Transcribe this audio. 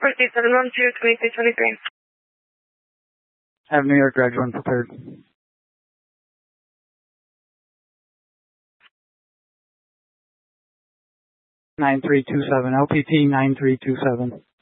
Proceed 712, 2323. Have New York Dredge 1 prepared. 9327, LPT 9327.